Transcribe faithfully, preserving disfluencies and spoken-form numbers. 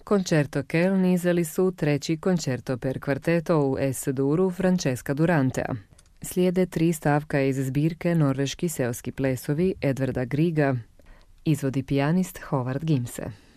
Concerto Kel nizeli su treći koncerto per kvarteto u S-duru Francesca Durantea. Slijede tri stavka iz zbirke Norveški seoski plesovi Edvarda Griega, izvodi pijanist Howard Gimse.